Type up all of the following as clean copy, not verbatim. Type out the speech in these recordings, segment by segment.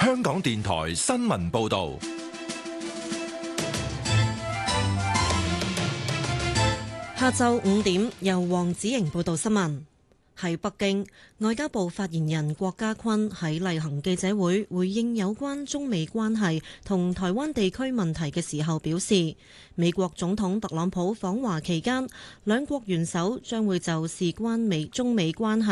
香港電台新聞報道。 下晝5點，由黃子瑩報道新聞。喺北京，外交部發言人郭家坤喺例行記者會回應有關中美關係同台灣地區問題嘅時候表示，美國總統特朗普訪華期間，兩國元首將會就事關中美關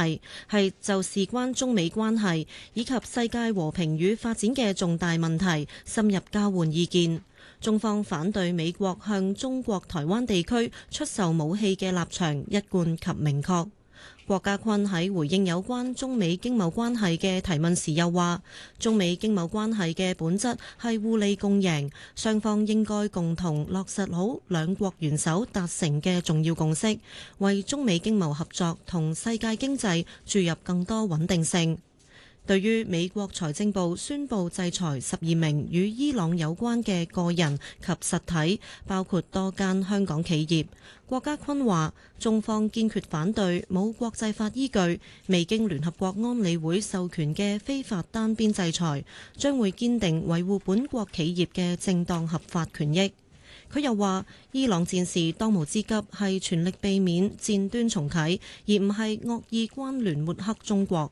係以及世界和平與發展嘅重大問題深入交換意見。中方反對美國向中國台灣地區出售武器嘅立場一貫及明確。郭家坤喺回應有關中美經貿關係嘅提問時又話，中美經貿關係嘅本質係互利共贏，雙方應該共同落實好兩國元首達成嘅重要共識，為中美經貿合作同世界經濟注入更多穩定性。對於美國財政部宣布制裁12名與伊朗有關嘅個人及實體，包括多間香港企業，郭家坤話：中方堅決反對冇國際法依據、未經聯合國安理會授權嘅非法單邊制裁，將會堅定維護本國企業嘅正當合法權益。佢又話：伊朗戰事當務之急係全力避免戰端重啟，而唔係惡意關聯抹黑中國。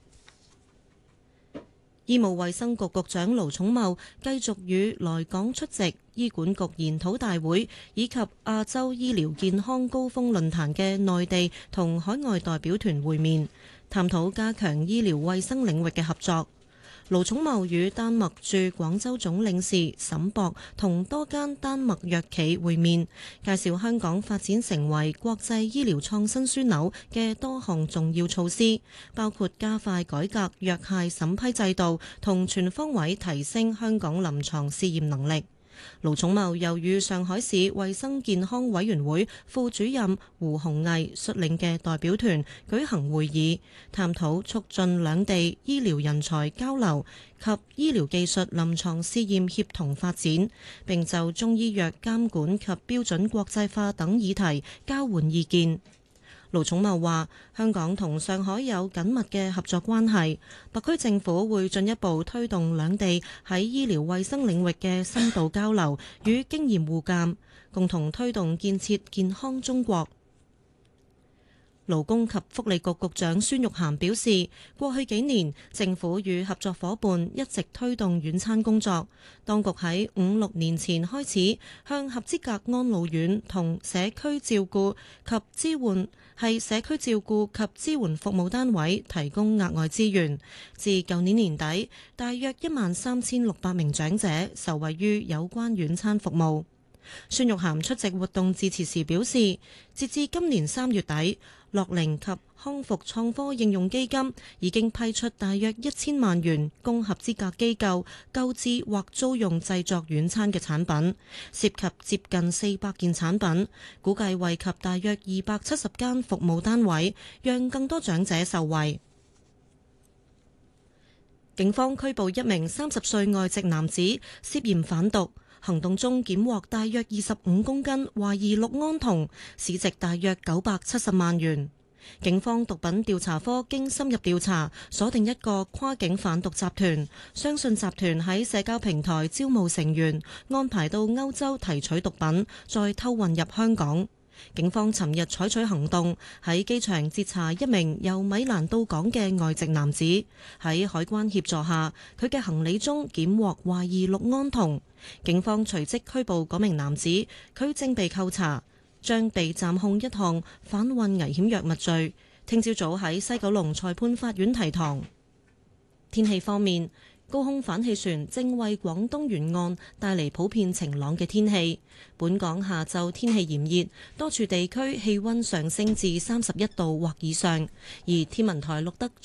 醫務衛生局局長盧寵茂繼續與來港出席醫管局研討大會以及亞洲醫療健康高峰論壇嘅內地同海外代表團會面，探討加強醫療衛生領域嘅合作。盧寵茂與丹麥駐廣州總領事沈博同多間丹麥藥企會面，介紹香港發展成為國際醫療創新樞紐嘅多項重要措施，包括加快改革藥械審批制度同全方位提升香港臨床試驗能力。盧寵茂又與上海市衛生健康委員會副主任胡鴻毅率領嘅代表團舉行會議，探討促進兩地醫療人才交流及醫療技術臨床試驗協同發展，並就中醫藥監管及標準國際化等議題交換意見。盧寵茂話：香港同上海有緊密嘅合作關係，特區政府會進一步推動兩地喺醫療衛生領域嘅深度交流與經驗互鑑，共同推動建設健康中國。勞工及福利局局長孫玉菡表示，過去幾年政府與合作夥伴一直推動院餐工作，當局喺5-6年前開始向合資格安老院同社區照顧及支援服務單位提供額外資源，至舊年年底，大約13,600名長者受惠於有關院餐服務。孫玉菡出席活動致辭時表示，截至今年3月底，樂齡及康復創科應用基金已經批出大約1000萬元供合資格機構購置或租用製作院餐嘅產品，涉及接近400件產品，估計惠及大約270間服務單位，讓更多長者受惠。警方拘捕一名30歲外籍男子，涉嫌販毒。行動中檢獲大約25公斤懷疑氯胺酮，市值大約970萬元。警方毒品調查科經深入調查，鎖定一個跨境販毒集團，相信集團喺社交平台招募成員，安排到歐洲提取毒品，再偷運入香港。警方尋日採取行動，喺機場截查一名由米蘭到港嘅外籍男子。喺海關協助下，佢嘅行李中檢獲懷疑氯胺酮。警方隨即拘捕嗰名男子，佢正被扣查，將被暫控一項販運危險藥物罪。聽朝早喺西九龍裁判法院提堂。天氣方面，高空反氣旋正為廣東沿岸帶嚟普遍晴朗嘅天氣。本港下晝天氣炎熱，多處地區氣溫上升至31度或以上，而天文台錄得